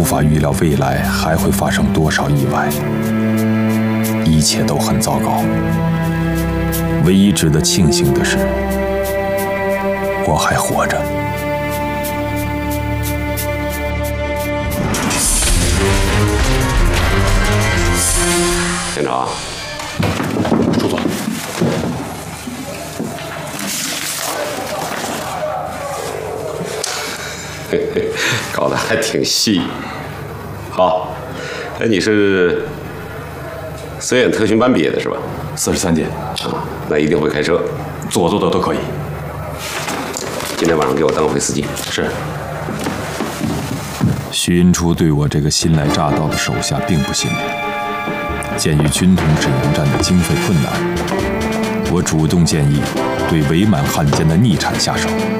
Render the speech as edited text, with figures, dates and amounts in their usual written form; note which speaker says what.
Speaker 1: 无法预料未来还会发生多少意外，一切都很糟糕。唯一值得庆幸的是，我还活着。
Speaker 2: 检查，
Speaker 1: 叔总，
Speaker 2: 嘿嘿，搞得还挺细。好，哎，你是森眼特训班毕业的是吧
Speaker 1: 43届，
Speaker 2: 啊，那一定会开车。
Speaker 1: 做的都可以。
Speaker 2: 今天晚上给我当回司机。
Speaker 1: 是。徐银初对我这个新来乍到的手下并不信任。鉴于军统指营战的经费困难，我主动建议对伪满汉奸的逆产下手。